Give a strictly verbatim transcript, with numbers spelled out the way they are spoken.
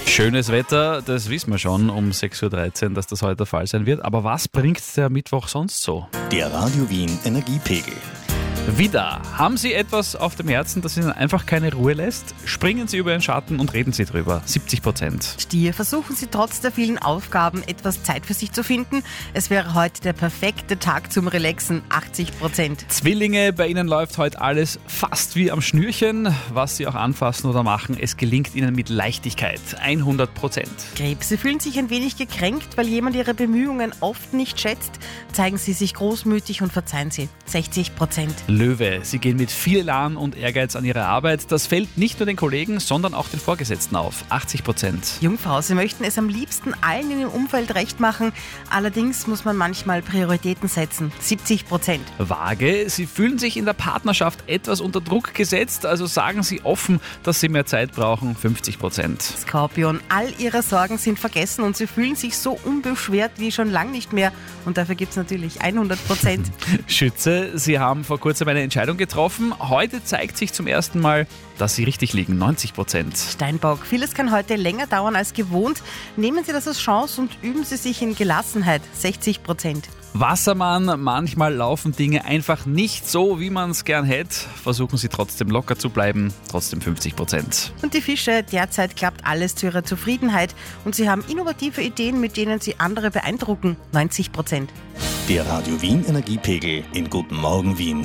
Schönes Wetter, das wissen wir schon um sechs Uhr dreizehn, dass das heute der Fall sein wird. Aber was bringt der Mittwoch sonst so? Der Radio Wien Energiepegel. Wieder. Haben Sie etwas auf dem Herzen, das Ihnen einfach keine Ruhe lässt? Springen Sie über Ihren Schatten und reden Sie drüber. siebzig Prozent. Stier, versuchen Sie trotz der vielen Aufgaben etwas Zeit für sich zu finden. Es wäre heute der perfekte Tag zum Relaxen. achtzig Prozent. Zwillinge, bei Ihnen läuft heute alles fast wie am Schnürchen. Was Sie auch anfassen oder machen, es gelingt Ihnen mit Leichtigkeit. hundert Prozent. Krebs, Sie fühlen sich ein wenig gekränkt, weil jemand Ihre Bemühungen oft nicht schätzt. Zeigen Sie sich großmütig und verzeihen Sie. sechzig Prozent. Löwe, Sie gehen mit viel Elan und Ehrgeiz an Ihre Arbeit. Das fällt nicht nur den Kollegen, sondern auch den Vorgesetzten auf. achtzig Prozent. Jungfrau, Sie möchten es am liebsten allen in Ihrem Umfeld recht machen. Allerdings muss man manchmal Prioritäten setzen. siebzig Prozent. Waage, Sie fühlen sich in der Partnerschaft etwas unter Druck gesetzt, also sagen Sie offen, dass Sie mehr Zeit brauchen. fünfzig Prozent. Skorpion, all Ihre Sorgen sind vergessen und Sie fühlen sich so unbeschwert wie schon lang nicht mehr. Und dafür gibt es natürlich hundert Prozent. Schütze, Sie haben vor kurzem eine Entscheidung getroffen. Heute zeigt sich zum ersten Mal, dass Sie richtig liegen. neunzig Prozent. Steinbock, vieles kann heute länger dauern als gewohnt. Nehmen Sie das als Chance und üben Sie sich in Gelassenheit. sechzig Prozent. Wassermann, manchmal laufen Dinge einfach nicht so, wie man es gern hätte. Versuchen Sie trotzdem locker zu bleiben. Trotzdem fünfzig Prozent. Und die Fische, derzeit klappt alles zu Ihrer Zufriedenheit und Sie haben innovative Ideen, mit denen Sie andere beeindrucken. neunzig Prozent. Der Radio Wien Energiepegel in Guten Morgen Wien.